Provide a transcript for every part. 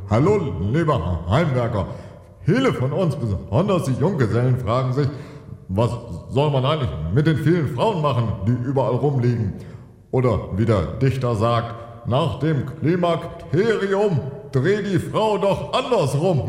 Hallo, lieber Heimwerker. Viele von uns, besonders die Junggesellen, fragen sich, was soll man eigentlich mit den vielen Frauen machen, die überall rumliegen? Oder wie der Dichter sagt, nach dem Klimakterium dreh die Frau doch andersrum.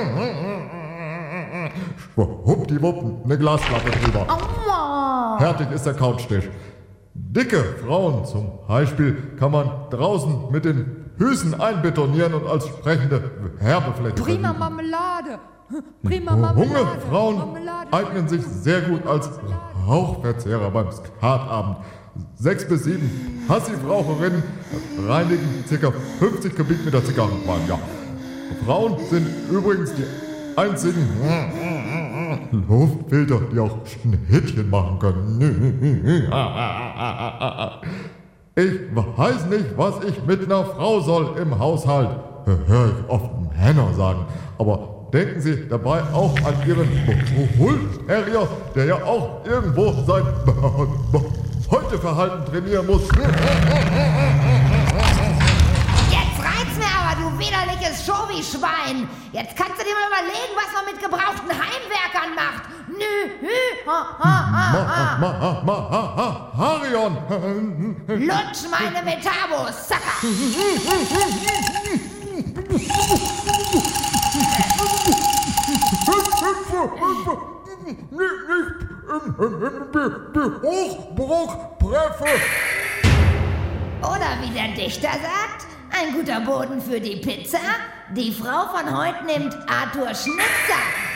Schwuppdiwupp, eine Glasplatte drüber. Aua. Fertig ist der Couchtisch. Dicke Frauen zum Beispiel kann man draußen mit den Füßen einbetonieren und als sprechende Werbefläche Prima verwenden. Marmelade. Prima Marmelade. Junge Frauen Marmelade. eignen sich sehr gut als Rauchverzehrer beim Skatabend. 6 bis 7 Passivraucherinnen reinigen ca. 50 Kubikmeter Zigarrenqualm. Ja. Frauen sind übrigens die einzigen Luftfilter, die auch Schnittchen machen können. Ich weiß nicht, was ich mit einer Frau soll im Haushalt, höre ich oft Männer sagen. Aber denken Sie dabei auch an Ihren Bull-Terrier, der ja auch irgendwo sein Beuteverhalten trainieren muss. Jetzt reizt mir aber, du widerliches Schobi-Schwein. Jetzt kannst du dir mal überlegen, was man mit gebrauchten Heimwerkern macht. Marion! Lutsch meine Metabos, Sacker. Hochbruchpreffe! Oder wie der Dichter sagt, ein guter Boden für die Pizza. Die Frau von heute nimmt Arthur Schnitzer.